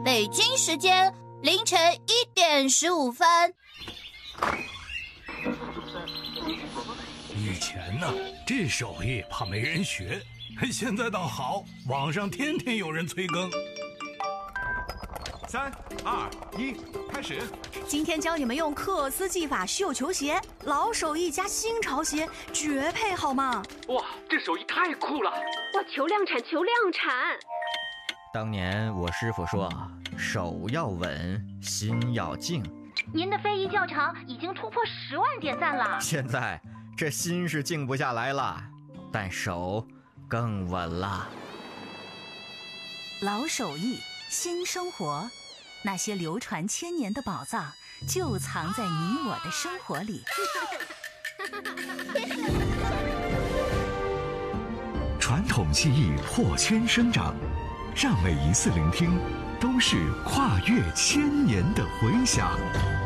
北京时间凌晨1点15分。 以前呢，这手艺怕没人学，现在倒好，网上天天有人催更。 3、2、1，开始！ 今天教你们用克斯技法绣球鞋，老手艺加新潮鞋，绝配好吗？ 哇，这手艺太酷了！ 哇，求量产，求量产！ 当年我师傅说，手要稳，心要静。 您的非遗教场已经突破10万点赞了。 现在这心是静不下来了，但手更稳了。 老手艺，新生活，那些流传千年的宝藏，就藏在你我的生活里。 传统技艺破圈生长，让每一次聆听都是跨越千年的回响。